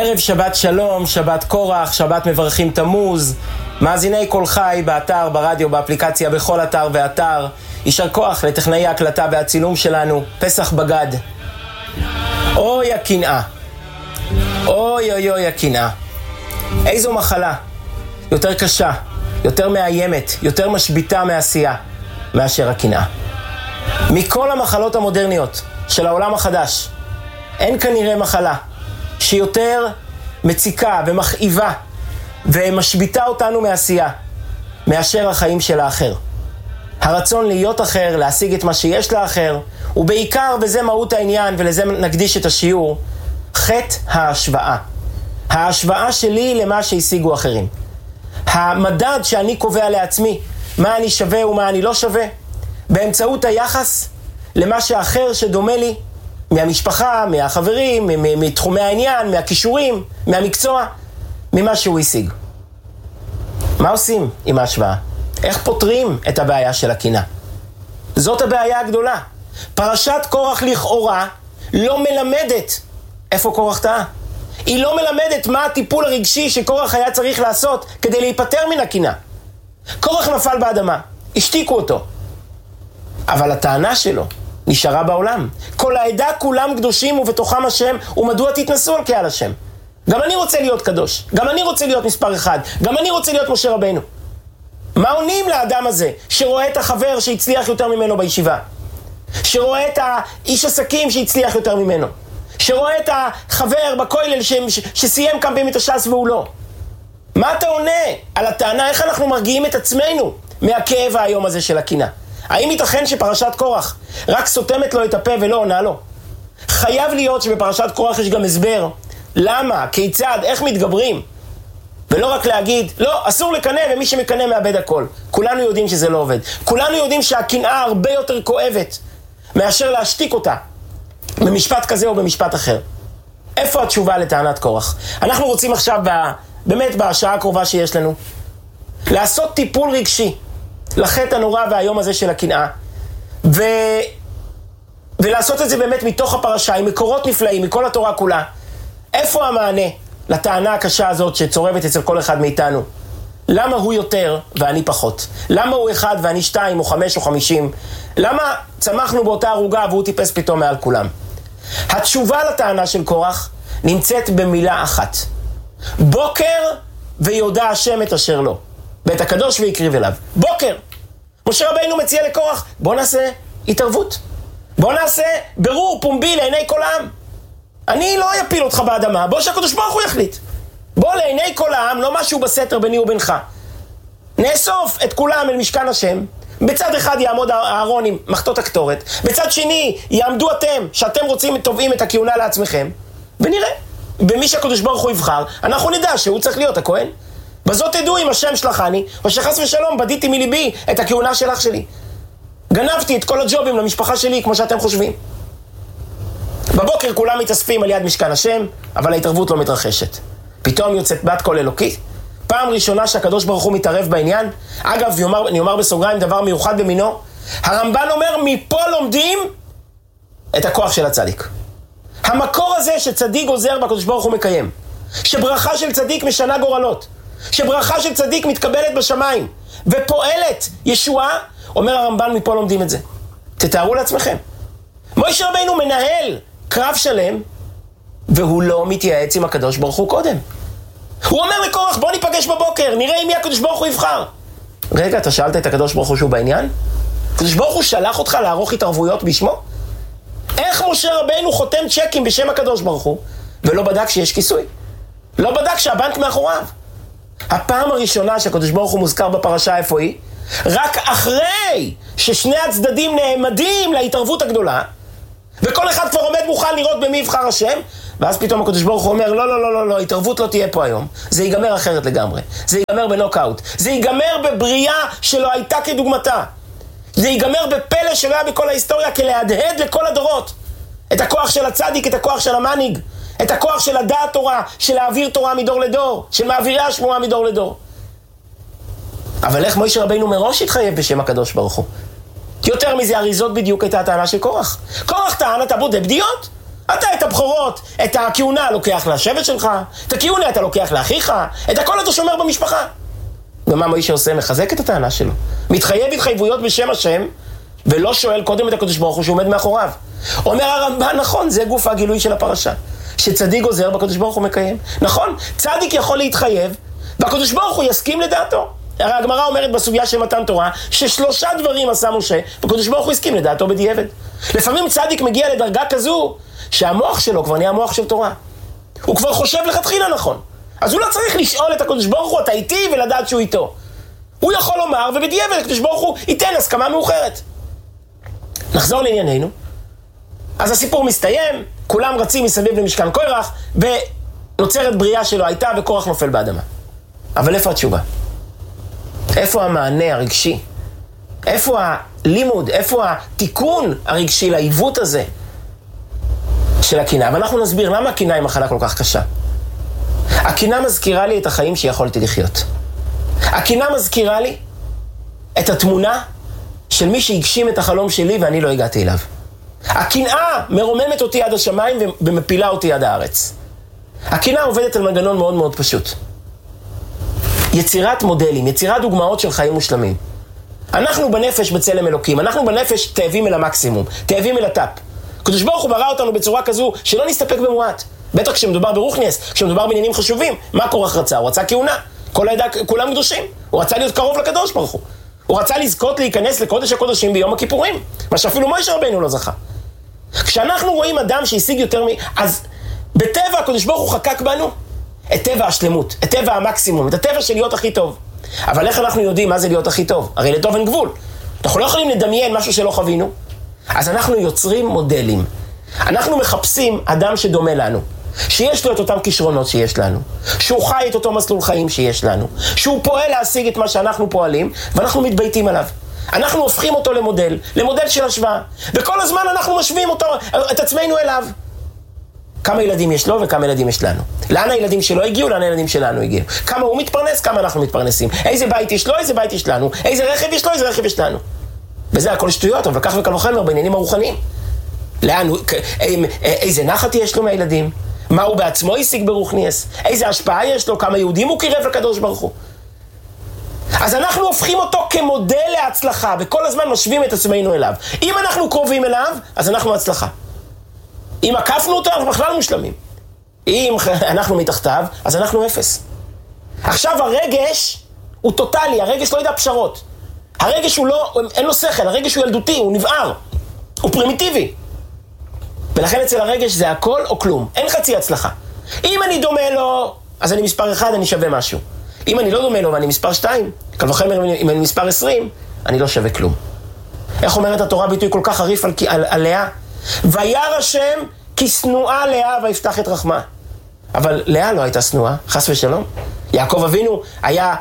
ערב שבת שלום, שבת קורח, שבת מברכים תמוז, מאזיני כל חי באתר, ברדיו, באפליקציה, בכל אתר ואתר. יישר כוח לטכנאי ההקלטה והצילום שלנו, פסח בגד. אוי הקנאה, אוי הקנאה. איזו מחלה, יותר קשה, יותר מאיימת, יותר משביטה מעשייה מאשר הקנאה. מכל המחלות המודרניות של העולם החדש, אין כנראה מחלה שיותר מציקה ומכאיבה ומשביטה אותנו מעשייה מאשר החיים של האחר. הרצון להיות אחר, להשיג את מה שיש לאחר, ובעיקר, וזה מהות העניין ולזה נקדיש את השיעור, חטא ההשוואה. ההשוואה שלי למה שהשיגו אחרים. המדד שאני קובע לעצמי, מה אני שווה ומה אני לא שווה, באמצעות היחס למה שאחר שדומה לי, מהמשפחה, מהחברים, מתחומי העניין, מהכישורים, מהמקצוע, ממה שהוא השיג. מה עושים עם ההשוואה? איך פותרים את הבעיה של הקנאה? זאת הבעיה הגדולה. פרשת קורח לכאורה לא מלמדת איפה קורח טעה. היא לא מלמדת מה הטיפול הרגשי שקורח היה צריך לעשות כדי להיפטר מן הקנאה. קורח נפל באדמה, השתיקו אותו. אבל הטענה שלו נשארה בעולם. כל העדה כולם קדושים ובתוכם השם, ומדוע תתנסו על קהל השם? גם אני רוצה להיות קדוש, גם אני רוצה להיות מספר אחד, גם אני רוצה להיות משה רבנו. מה עונים לאדם הזה שרואה את החבר שהצליח יותר ממנו בישיבה? שרואה את האיש עסקים שהצליח יותר ממנו? שרואה את החבר בכולל שסיים כמה פעמים את הש"ס והוא לא? מה אתה עונה על הטענה איך אנחנו מרגיעים את עצמנו מהכאב היום הזה של הקנאה? האם ייתכן שפרשת קורח רק סותמת לו את הפה ולא עונה לו? חייב להיות שבפרשת קורח יש גם הסבר למה, כיצד, איך מתגברים, ולא רק להגיד לא, אסור לקנא ומי שמקנא מאבד הכל. כולנו יודעים שזה לא עובד. כולנו יודעים שהקנאה הרבה יותר כואבת מאשר להשתיק אותה במשפט כזה או במשפט אחר. איפה התשובה לטענת קורח? אנחנו רוצים עכשיו באמת בשעה הקרובה שיש לנו לעשות טיפול רגשי לחטא הנורא והיום הזה של הקנאה, ולעשות את זה באמת מתוך הפרשה, עם מקורות נפלאים, מכל התורה כולה. איפה המענה לטענה הקשה הזאת שצורבת אצל כל אחד מאיתנו? למה הוא יותר ואני פחות? למה הוא 1 ואני 2 או 5 או 50? למה צמחנו באותה ערוגה והוא טיפס פתאום מעל כולם? התשובה לטענה של קורח נמצאת במילה אחת: בוקר ויודע השם את אשר לו, בית הקדוש ויקריב אליו. בוקר. משה רבינו מציע לקורח, בוא נעשה התערבות, בוא נעשה ברור פומבי לעיני כל העם. אני לא אפיל אותך באדמה, בוא שהקדוש ברוך הוא יחליט. בוא לעיני כל העם, לא משהו בסתר ביני ובינך. נאסוף את כולם אל משכן השם. בצד אחד יעמוד אהרון עם מחטות הקטורת, בצד שני יעמדו אתם שאתם רוצים תובעים את הכהונה לעצמכם, ונראה במי שהקדוש ברוך הוא יבחר אנחנו נדע שהוא צריך להיות הכהן. בזאת תדעו אם השם שלחני או שחס ושלום בדיתי מליבי את הכהונה של אח שלי, גנבתי את כל הג'ובים למשפחה שלי כמו שאתם חושבים. בבוקר כולם מתאספים על יד משכן השם, אבל ההתערבות לא מתרחשת. פתאום יוצאת בת קול אלוקית, פעם ראשונה שהקדוש ברוך הוא מתערב בעניין. אגב, אני אומר בסוגריים דבר מיוחד במינו, הרמב"ן אומר מפה לומדים את הכוח של הצדיק. המקור הזה שצדיק גוזר בקדוש ברוך הוא מקיים, שברכה של צדיק משנה גורלות, שברכה של צדיק מתקבלת בשמיים ופועלת ישועה, אומר הרמב"ן מפה לומדים את זה. תתארו לעצמכם, משה רבינו מנהל קרב שלם והוא לא מתייעץ עם הקדוש ברוך הוא קודם. הוא אומר לקורח, בוא ניפגש בבוקר, נראה אם מי הקדוש ברוך הוא יבחר. רגע, אתה שאלת את הקדוש ברוך הוא שהוא בעניין? הקדוש ברוך הוא שלח אותך לערוך התערבויות בשמו? איך משה רבינו חותם צ'קים בשם הקדוש ברוך הוא ולא בדק שיש כיסוי? לא בדק שהבנק מאחוריו? הפעם הראשונה שהקדוש ברוך הוא מוזכר בפרשה איפה היא? רק אחרי ששני הצדדים נעמדים להתערבות הגדולה, וכל אחד כבר עומד מוכן לראות במי יבחר השם, ואז פתאום הקדוש ברוך הוא אומר, לא, התערבות לא תהיה פה היום. זה ייגמר אחרת לגמרי. זה ייגמר בנוקאוט. זה ייגמר בבריאה שלא הייתה כדוגמתה. זה ייגמר בפלא שלא היה בכל ההיסטוריה, כלהדהד לכל הדורות. את הכוח של הצדיק, את הכוח של המנהיג, את הכוח של הדעת תורה, של להעביר תורה מדור לדור, של מעבירי השמועה מדור לדור. אבל איך משה רבינו מראש התחייב בשם הקדוש ברוך הוא? יותר מזה, הרי זאת בדיוק הייתה הטענה של קורח. קורח טען, אתה בודה בדיות? אתה את הבכורות, את הכהונה לוקח לשבט שלך, את הכהונה אתה לוקח לאחיך, את הכל אתה שומר במשפחה. ומה מוישה עושה? מחזק את הטענה שלו. מתחייב התחייבויות בשם השם, ולא שואל קודם את הקדוש ברוך הוא שעומד מאחוריו. אומר הרמב"ן, נכון, זה גוף הגילוי של הפרשה. שצדיק גוזר בקדוש ברוך הוא מקיים. נכון, צדיק יכול להתחייב, והקדוש ברוך הוא יסכים לדעתו. הרי הגמרא אומרת בסוגיה של מתן תורה, ששלושה דברים עשה משה, והקדוש ברוך הוא הסכים לדעתו בדיעבד. לפעמים צדיק מגיע לדרגה כזו, שהמוח שלו כבר נהיה מוח של תורה. הוא כבר חושב לכתחילה נכון. אז הוא לא צריך לשאול את הקדוש ברוך הוא, אתה איתי, ולדעת שהוא איתו. הוא יכול לומר, ובדיעבד הקדוש ברוך הוא ייתן הסכמה מאוחרת. נחזור לענייננו. אז הסיפור מסתיים, כולם רצים מסביב למשכן קורח, ונוצרת בריאה שלו הייתה, וקורח נופל באדמה. אבל איפה התשובה? איפה המענה הרגשי? איפה הלימוד? איפה התיקון הרגשי לעיוות הזה של הקנאה? ואנחנו נסביר למה הקנאה היא מחלה כל כך קשה. הקנאה מזכירה לי את החיים שיכולתי לחיות. הקנאה מזכירה לי את התמונה של מי שהגשים את החלום שלי ואני לא הגעתי אליו. הקנאה מרוממת אותי עד השמיים ומפילה אותי עד הארץ. הקנאה עובדת על מנגנון מאוד מאוד פשוט. יצירת מודלים, יצירת דוגמאות של חיים מושלמים. אנחנו בנפש בצלם אלוקים, אנחנו בנפש תאבים אל המקסימום, תאבים אל הטאפ. הקדוש ברוך הוא ברא אותנו בצורה כזו שלא נסתפק במועט. בטח כשמדובר ברוחניאס, כשמדובר בעניינים חשובים. מה קורח רצה? הוא רצה כהונה. כל העדה, כולם קדושים. הוא רצה להיות קרוב לקדוש ברוך הוא. הוא רצה לזכות להיכנס לקודש הקודשים ביום הכיפורים, מה שאפילו מוישה רבנו לא זכה. כשאנחנו רואים אדם שהשיג יותר אז בטבע הקדוש ברוך הוא חקק בנו את טבע השלמות, את טבע המקסימום, את הטבע של להיות הכי טוב. אבל איך אנחנו יודעים מה זה להיות הכי טוב? הרי לטוב אין גבול. אנחנו לא יכולים לדמיין משהו שלא חווינו. אז אנחנו יוצרים מודלים. אנחנו מחפשים אדם שדומה לנו, שיש לו את אותם כישרונות שיש לנו, שהוא חי את אותו מסלול חיים שיש לנו, שהוא פועל להשיג את מה שאנחנו פועלים, ואנחנו מתבייתים עליו. אנחנו הופכים אותו למודל של השוואה, וכל הזמן אנחנו משווים אותו, את עצמנו אליו. כמה ילדים יש לו וכמה ילדים יש לנו. לאן הילדים שלו הגיעו, לאן הילדים שלנו הגיעו. כמה הוא מתפרנס, כמה אנחנו מתפרנסים. איזה בית יש לו, איזה בית יש לנו. איזה רכב יש לו, איזה רכב יש לנו. וזה הכל שטויות, אבל כך וכך וחמר בעניינים הרוחניים. לאן הוא, איזה נחת יש לו מהילדים. מה הוא בעצמו השיג ברוחניאס. איזה השפעה יש לו, כמה יהודים הוא קירב לקדוש ברוך הוא. אז אנחנו הופכים אותו כמודל להצלחה, וכל הזמן משווים את עצמנו אליו. אם אנחנו קרובים אליו, אז אנחנו הצלחה. אם עקפנו אותו, אנחנו בכלל מושלמים. אם אנחנו מתחתיו, אז אנחנו אפס. עכשיו הרגש הוא טוטלי, הרגש לא יודע פשרות. הרגש הוא לא, אין לו שכל, הרגש הוא ילדותי, הוא נבער. הוא פרימיטיבי. ולכן אצל הרגש זה הכל או כלום. אין חצי הצלחה. אם אני דומה לו, אז אני מספר 1, אני שווה משהו. אם אני לא דומה לו ואני מספר 2, קל וחמר אם אני מספר 20, אני לא שווה כלום. איך אומרת התורה ביטוי כל כך חריף על לאה? וירא השם כי שנואה לאה ויפתח את רחמה. אבל לאה לא הייתה שנואה, חס ושלום. יעקב אבינו היה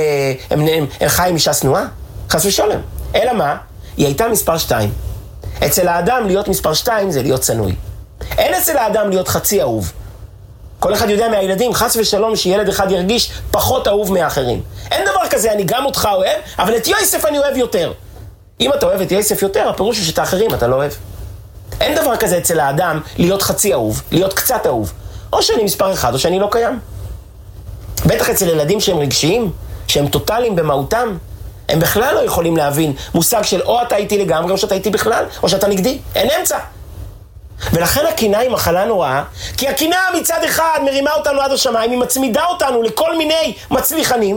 חי עם אישה שנואה, חס ושלום. אלא מה? היא הייתה מספר 2. אצל האדם להיות מספר 2 זה להיות צנוי. אין אצל האדם להיות חצי אהוב. כל אחד יודע מהילדים, חס ושלום, שילד אחד ירגיש פחות אהוב מהאחרים. אין דבר כזה, אני גם אותך אוהב, אבל את יוסף אני אוהב יותר. אם אתה אוהב את יוסף יותר, הפירוש הוא שאת האחרים אתה לא אוהב. אין דבר כזה אצל האדם להיות חצי אהוב, להיות קצת אהוב. או שאני מספר 1 או שאני לא קיים. בטח אצל ילדים שהם רגשיים, שהם טוטליים במהותם, הם בכלל לא יכולים להבין מושג של או אתה איתי לגמרי או שאתה איתי בכלל, או שאתה נגדי. אין אמצע. ולכן הקנאה היא מחלה נוראה, כי הקנאה מצד אחד מרימה אותנו עד השמיים, היא מצמידה אותנו לכל מיני מצליחנים,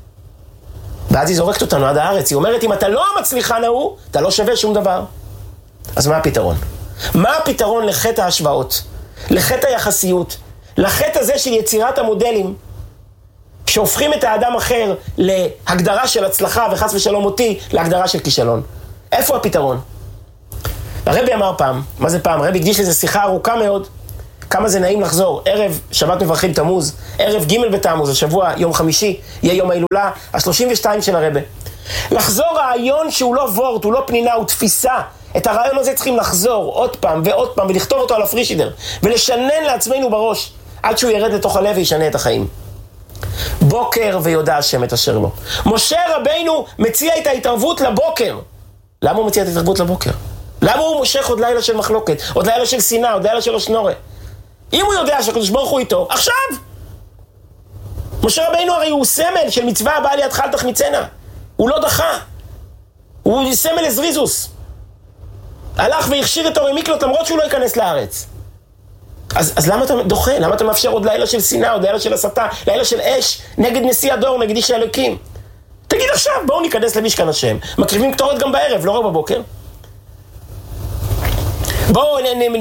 ואז היא זורקת אותנו עד הארץ. היא אומרת, אם אתה לא המצליחן ההוא, אתה לא שווה שום דבר. אז מה הפתרון? מה הפתרון לחטא ההשוואות? לחטא היחסיות? לחטא הזה של יצירת המודלים, שהופכים את האדם אחר להגדרה של הצלחה, וחס ושלום אותי, להגדרה של כישלון. איפה הפתרון? הרבי אמר פעם, מה זה פעם? הרבי הקדיש לזה שיחה ארוכה מאוד, כמה זה נעים לחזור. ערב שבת מברכים תמוז, ערב ג' בתמוז, השבוע יום חמישי, יהיה יום ההילולה ה-32 של הרבי. לחזור רעיון שהוא לא וורט, הוא לא פנינה, הוא תפיסה. את הרעיון הזה צריכים לחזור עוד פעם ועוד פעם, ולכתוב אותו על הפרישידר, ולשנן לעצמנו בראש, עד שהוא ירד לתוך הלב וישנה את החיים. בוקר ויודע השם את אשר לו. משה רבינו מציע את ההתערבות לבוקר. למה הוא מציע את ההתערבות לבוקר? למה הוא מושך עוד לילה של מחלוקת, עוד לילה של שנאה, עוד לילה של השנורה? אם הוא יודע שהקדוש ברוך הוא איתו, עכשיו! משה רבינו הרי הוא סמל של מצווה הבאה לידך אל תחמיצנה. הוא לא דחה. הוא סמל לזריזוס. הלך והכשיר את אורי מיקלוט למרות שהוא לא ייכנס לארץ. אז למה אתה דוחה? למה אתה מאפשר עוד לילה של שנאה, עוד לילה של הסתה, לילה של אש נגד נשיא הדור, נגד איש האלוקים? תגיד עכשיו, בואו ניכנס למשכן השם. מקריבים קטורת גם בערב, לא רק בבוקר. בואו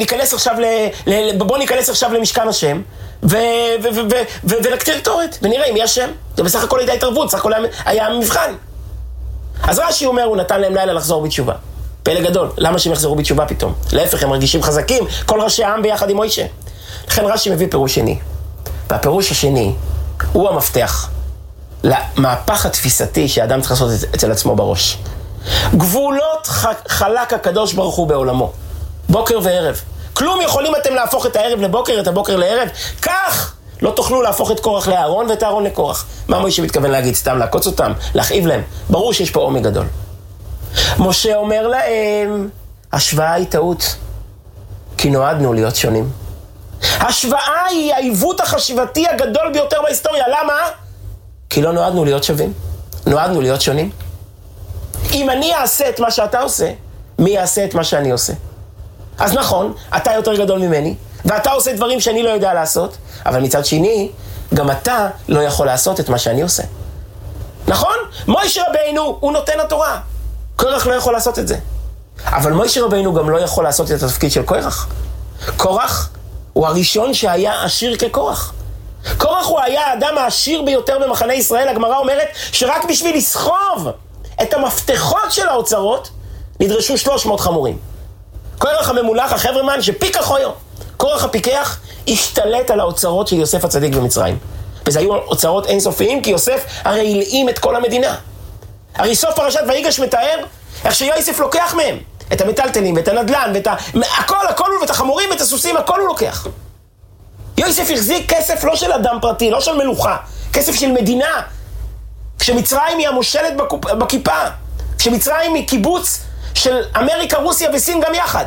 ניכנס עכשיו למשכן השם ונקטיר קטורת ונראה אם יהיה השם. זה בסך הכל הייתה התערבות, בסך הכל היה מבחן. אז רש"י אומר, הוא נתן להם לילה לחזור בתשובה. פלא גדול, למה שהם יחזרו בתשובה פתאום? להפך, הם מרגישים חזקים, כל ראשי העם ביחד עם מוישה. לכן רש"י מביא פירוש שני. והפירוש השני הוא המפתח למהפך התפיסתי שהאדם צריך לעשות אצל עצמו בראש. גבולות חלק הקדוש ברוך הוא בעולמו. בוקר וערב. כלום יכולים אתם להפוך את הערב לבוקר, את הבוקר לערב. כך לא תוכלו להפוך את קורח לאהרון ואת אהרון לקורח. מה מוישה מתכוון להגיד? סתם לעקוץ אותם? להכאיב להם? ברור שיש פה עומק גדול. משה אומר להם, השוואה היא טעות, כי נועדנו להיות שונים. השוואה היא העיוות החשיבתי הגדול ביותר בהיסטוריה. למה? כי לא נועדנו להיות שווים. נועדנו להיות שונים. אם אני אעשה את מה שאתה עושה, מי יעשה את מה שאני עושה? אז נכון, אתה יותר גדול ממני, ואתה עושה דברים שאני לא יודע לעשות, אבל מצד שני, גם אתה לא יכול לעשות את מה שאני עושה. נכון? מוישה רבינו הוא נותן התורה. קורח לא יכול לעשות את זה. אבל מוישה רבינו גם לא יכול לעשות את התפקיד של קורח. קורח הוא הראשון שהיה עשיר כקורח. קורח הוא היה האדם העשיר ביותר במחנה ישראל. הגמרא אומרת שרק בשביל לסחוב את המפתחות של האוצרות, נדרשו 300 חמורים. קורח הממולח, החברמן, שפיק החויו. קורח הפיקח השתלט על האוצרות של יוסף הצדיק במצרים. וזה היו אוצרות אינסופיים, כי יוסף הרי הלאים את כל המדינה. הרי סוף פרשת ויגש מתאר איך שיוסף לוקח מהם את המטלטלים ואת הנדלן ואת הכל ואת החמורים ואת הסוסים, הכל הוא לוקח. יוסף החזיק כסף לא של אדם פרטי, לא של מלוכה, כסף של מדינה. כשמצרים היא המושלת בכיפה, כשמצרים היא קיבוץ של אמריקה, רוסיה וסין גם יחד.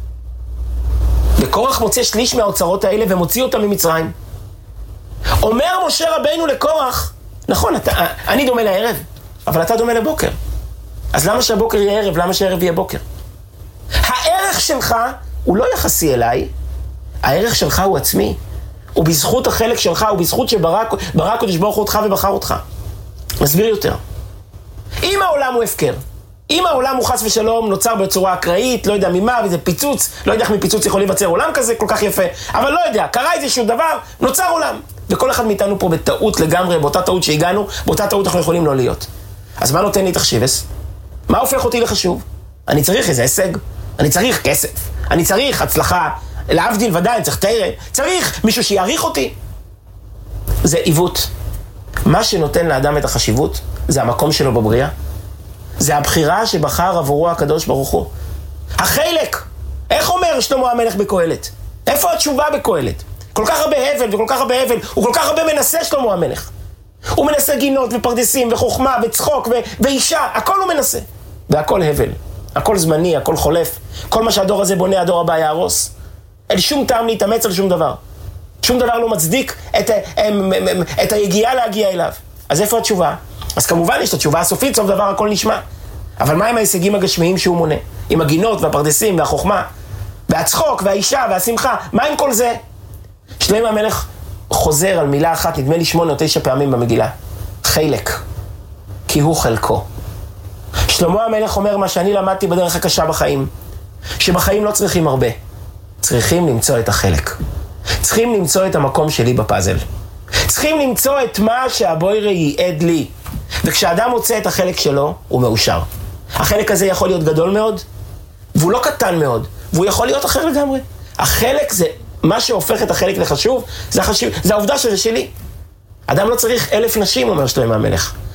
וקורח מוצא שליש מהאוצרות האלה ומוציא אותם ממצרים. אומר משה רבינו לקורח, נכון, אני דומה לערב, אבל אתה דומה לבוקר. אז למה שהבוקר יהיה ערב? למה שהערב יהיה בוקר? הערך שלך הוא לא יחסי אליי, הערך שלך הוא עצמי. הוא בזכות החלק שלך, הוא בזכות שברא קדוש ברוך הוא אותך ובחר אותך. מסביר יותר. אם העולם הוא הפקר, אם העולם הוא חס ושלום נוצר בצורה אקראית, לא יודע ממה, וזה פיצוץ, לא יודע איך מפיצוץ יכול להיווצר עולם כזה כל כך יפה, אבל לא יודע, קרה איזשהו דבר, נוצר עולם. וכל אחד מאיתנו פה בטעות לגמרי, באותה טעות שהגענו, באותה טעות אנחנו יכולים לא להיות. אז מה נותן לי תחשיבס? מה הופך אותי לחשוב? אני צריך איזה הישג, אני צריך כסף, אני צריך הצלחה, להבדיל ודאי, אני צריך תראה, צריך מישהו שיעריך אותי. זה עיוות. מה שנותן לאדם את החשיבות, זה המקום שלו בבריאה. זה הבחירה שבחר עבורו הקדוש ברוך הוא. החלק, איך אומר שלמה המלך בקהלת? איפה התשובה בקהלת? כל כך הרבה הבל וכל כך הרבה הבל, הוא כל כך הרבה מנסה שלמה המלך. הוא מנסה גינות ופרדסים וחוכמה וצחוק ואישה, הכל הוא מנסה. והכל הבל, הכל זמני, הכל חולף. כל מה שהדור הזה בונה, הדור הבא יהרוס. אין שום טעם להתאמץ על שום דבר. שום דבר לא מצדיק את היגיעה להגיע אליו. אז איפה התשובה? אז כמובן יש את התשובה הסופית, סוף דבר הכל נשמע. אבל מה עם ההישגים הגשמיים שהוא מונה? עם הגינות והפרדסים והחוכמה, והצחוק והאישה והשמחה, מה עם כל זה? שלמה המלך חוזר על מילה אחת, נדמה לי 8 או 9 פעמים במגילה. חלק. כי הוא חלקו. שלמה המלך אומר מה שאני למדתי בדרך הקשה בחיים, שבחיים לא צריכים הרבה. צריכים למצוא את החלק. צריכים למצוא את המקום שלי בפאזל. צריכים למצוא את מה שהבוירה ייעד לי. וכשאדם מוצא את החלק שלו, הוא מאושר. החלק הזה יכול להיות גדול מאוד, והוא לא קטן מאוד, והוא יכול להיות אחר לגמרי. החלק זה, מה שהופך את החלק לחשוב, זה העובדה שזה שלי. אדם לא צריך 1000 נשים, אומר שלמה המלך.